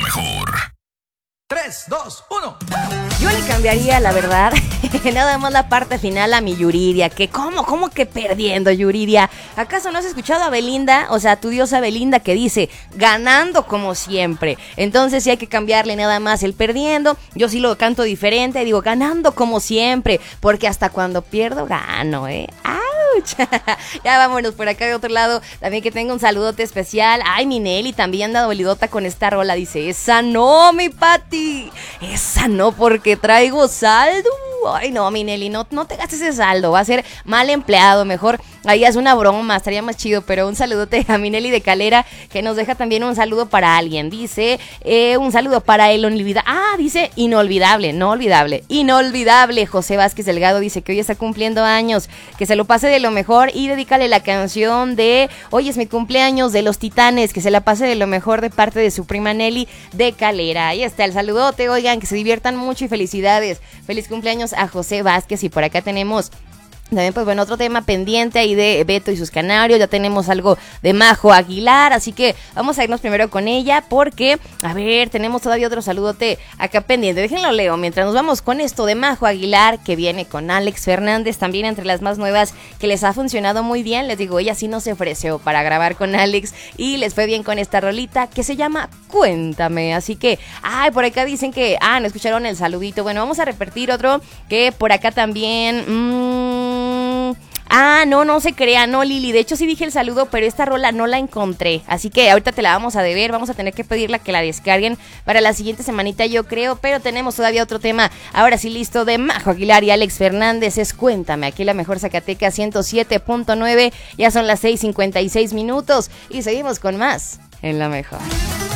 mejor. 3, 2, 1. Yo le cambiaría, la verdad, nada más la parte final a mi Yuridia. Que ¿cómo que perdiendo, Yuridia? ¿Acaso no has escuchado a Belinda? O sea, tu diosa Belinda, que dice, ganando como siempre. Entonces sí hay que cambiarle nada más el perdiendo. Yo sí lo canto diferente, digo, ganando como siempre. Porque hasta cuando pierdo, gano, Ya vámonos por acá de otro lado. También que tenga un saludote especial. Ay, mi Nelly también anda dolidota con esta rola. Dice, esa no, mi Pati, esa no, porque traigo saldo. Ay, no, mi Nelly, no te gastes ese saldo. Va a ser mal empleado. Mejor ahí haz una broma, estaría más chido. Pero un saludote a mi Nelly de Calera, que nos deja también un saludo para alguien. Dice, un saludo para el inolvidable. Dice inolvidable, no olvidable. Inolvidable, José Vázquez Delgado. Dice que hoy está cumpliendo años, que se lo pase de lo mejor y dedícale la canción de hoy es mi cumpleaños de Los Titanes, que se la pase de lo mejor de parte de su prima Nelly de Calera. Ahí está el saludote, oigan, que se diviertan mucho y felicidades. Feliz cumpleaños a José Vázquez. Y por acá tenemos también, pues bueno, otro tema pendiente ahí de Beto y sus canarios. Ya tenemos algo de Majo Aguilar, así que vamos a irnos primero con ella porque, a ver, tenemos todavía otro saludote acá pendiente. Déjenlo leo mientras nos vamos con esto de Majo Aguilar, que viene con Alex Fernández, también entre las más nuevas, que les ha funcionado muy bien. Les digo, ella sí no se ofreció para grabar con Alex y les fue bien con esta rolita que se llama Cuéntame. Así que, por acá dicen que, no escucharon el saludito. Bueno, vamos a repetir otro que por acá también... no se crea, no, Lili. De hecho sí dije el saludo, pero esta rola no la encontré. Así que ahorita te la vamos a deber. Vamos a tener que pedirla que la descarguen para la siguiente semanita, yo creo. Pero tenemos todavía otro tema, ahora sí listo, de Majo Aguilar y Alex Fernández. Es Cuéntame, aquí la mejor Zacatecas 107.9. Ya son las 6:56 minutos y seguimos con más en la mejor.